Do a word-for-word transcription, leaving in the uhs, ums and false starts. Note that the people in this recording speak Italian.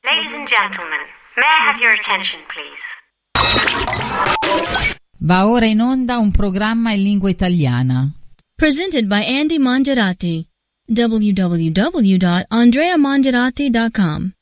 Ladies and gentlemen, may I have your attention, please? Va ora in onda un programma in lingua italiana. Presented by Andy Mongerati. w w w dot andrea mongerati dot com